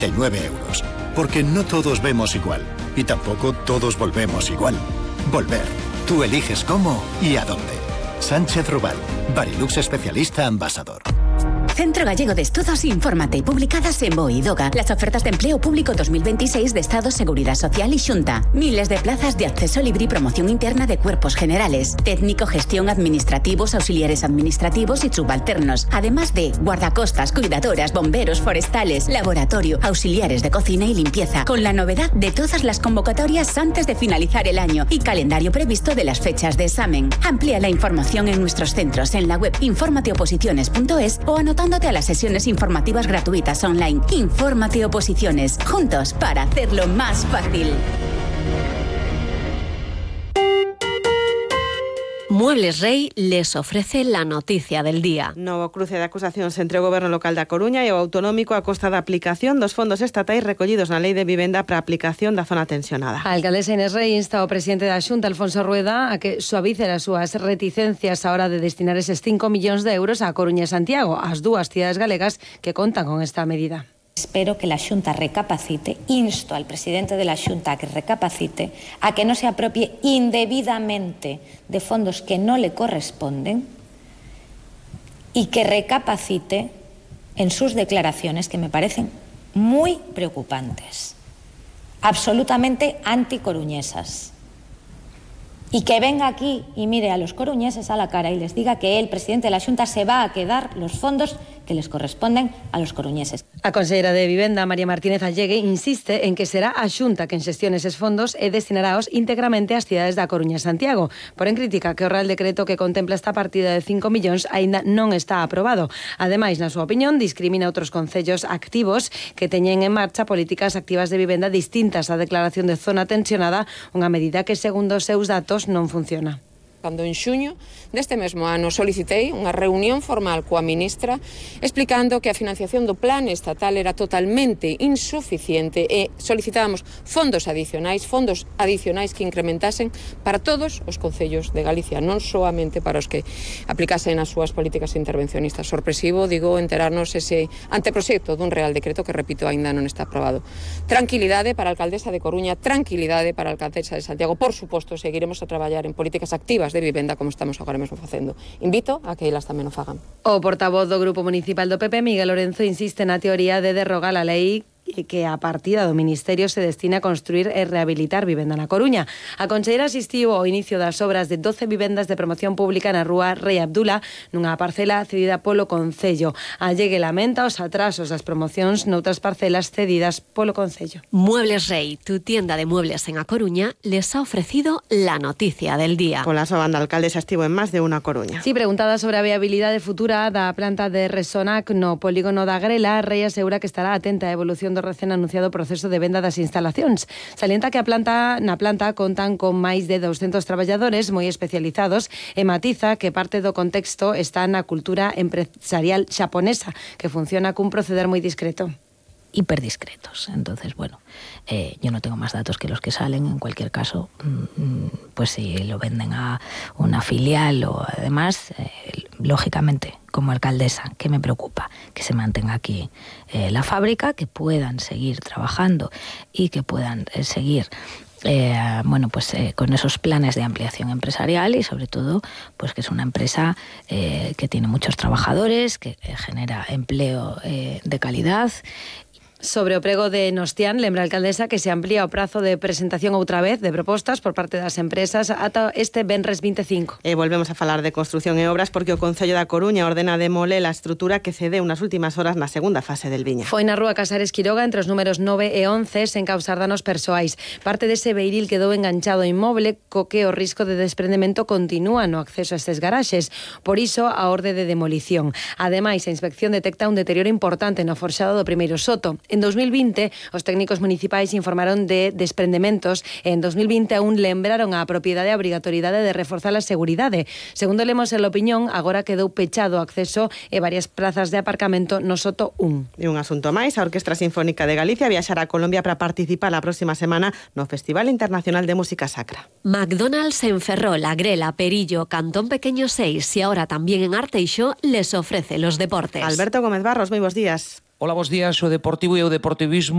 euros. Porque no todos vemos igual. Y tampoco todos volvemos igual. Volver. Tú eliges cómo y a dónde. Sánchez Rubal. Barilux especialista ambasador. Centro Gallego de Estudos, infórmate. Publicadas en BOE y DOGA. Las ofertas de empleo público 2026 de Estado, Seguridad Social y Xunta. Miles de plazas de acceso libre y promoción interna de cuerpos generales. Técnico, gestión, administrativos, auxiliares administrativos y subalternos. Además de guardacostas, cuidadoras, bomberos, forestales, laboratorio, auxiliares de cocina y limpieza. Con la novedad de todas las convocatorias antes de finalizar el año y calendario previsto de las fechas de examen. Amplía la información en nuestros centros en la web informateoposiciones.es o anotándote a las sesiones informativas gratuitas online. Infórmate Oposiciones. Juntos para hacerlo más fácil. Muebles Rey les ofrece la noticia del día. Novo cruce de acusacións entre o Goberno local da Coruña e o autonómico a costa da aplicación dos fondos estatais recollidos na Lei de Vivenda para a aplicación da zona tensionada. A alcaldesa Inés Rei insta ao presidente da Xunta, Alfonso Rueda, a que suavice as súas reticencias a hora de destinar eses 5 millóns de euros a Coruña e Santiago, as dúas cidades galegas que contan con esta medida. Espero que la Xunta recapacite, insto al presidente de la Xunta a que recapacite, a que no se apropie indebidamente de fondos que no le corresponden y que recapacite en sus declaraciones, que me parecen muy preocupantes, absolutamente anticoruñesas. Y que venga aquí y mire a los coruñeses a la cara y les diga que el presidente de la Xunta se va a quedar los fondos que les corresponden a los coruñeses. A conselleira de Vivenda, María Martínez Allegue, insiste en que será a Xunta quen xestione eses fondos e destinaraos íntegramente ás cidades da Coruña e Santiago. Porén, critica que o Real Decreto que contempla esta partida de 5 millóns aínda non está aprobado. Ademais, na súa opinión, discrimina outros concellos activos que teñen en marcha políticas activas de vivenda distintas á declaración de zona tensionada, unha medida que, segundo os seus datos, non funciona. Cando en xuño deste mesmo ano solicitei unha reunión formal coa ministra explicando que a financiación do plan estatal era totalmente insuficiente e solicitábamos fondos adicionais que incrementasen para todos os concellos de Galicia, non soamente para os que aplicasen as súas políticas intervencionistas. Sorpresivo, digo, enterarnos ese anteproxecto dun Real Decreto que, repito, aínda non está aprobado. Tranquilidade para a alcaldesa de Coruña, tranquilidade para a alcaldesa de Santiago. Por suposto, seguiremos a traballar en políticas activas de vivenda como estamos agora mesmo facendo. Invito a que elas tamén o fagan. O portavoz do Grupo Municipal do PP, Miguel Lorenzo, insiste na teoría de derrogar a lei que a partida do Ministerio se destina a construir e rehabilitar vivenda na Coruña. A conselleira asistiu ao inicio das obras de 12 vivendas de promoción pública na rúa Rei Abdullah, nunha parcela cedida polo Concello. Allegue lamenta os atrasos das promocións noutras parcelas cedidas polo Concello. Muebles Rey, tu tienda de muebles en A Coruña, les ha ofrecido la noticia del día. Pola súa banda, a alcaldesa estivo en máis de unha Coruña. Sí, preguntada sobre a viabilidade futura da planta de Resonac no polígono da Grela, Rei asegura que estará atenta á evolución do recén anunciado proceso de venda das instalacións. Salienta que na planta contan con máis de 200 traballadores moi especializados e matiza que parte do contexto está na cultura empresarial xaponesa, que funciona cun proceder moi discreto. Hiperdiscretos. Entonces, bueno, yo no tengo más datos que los que salen. En cualquier caso, pues si lo venden a una filial o además, lógicamente, como alcaldesa, ¿qué me preocupa? Que se mantenga aquí la fábrica, que puedan seguir trabajando y que puedan seguir con esos planes de ampliación empresarial y sobre todo pues que es una empresa que tiene muchos trabajadores, que genera empleo de calidad. Sobre o prego de Nostián, lembra a alcaldesa que se amplía o prazo de presentación outra vez de propostas por parte das empresas ata este venres 25. E volvemos a falar de construción e obras porque o Concello da Coruña ordena demoler a estrutura que cedeu nas últimas horas na segunda fase del Viña. Foi na rúa Casares Quiroga entre os números 9 e 11 sen causar danos persoais. Parte dese beiril quedou enganchado inmoble co que o risco de desprendemento continúa no acceso a estes garaxes. Por iso, a orde de demolición. Ademais, a inspección detecta un deterioro importante no forxado do primeiro soto. En 2020, os técnicos municipais informaron de desprendementos e en 2021 lembraron a propiedade a obrigatoriedade de reforzar a seguridade. Segundo lemos en Lopiñón, agora quedou pechado o acceso e varias plazas de aparcamento no Soto 1. E un asunto máis, a Orquestra Sinfónica de Galicia viaxará a Colombia para participar a próxima semana no Festival Internacional de Música Sacra. McDonald's en Ferrol, Agrela, Perillo, Cantón Pequeño 6 y ahora también en Arteixo les ofrece los deportes. Alberto Gómez Barros, moi bons días. Hola, bons días. O Deportivo e o Deportivismo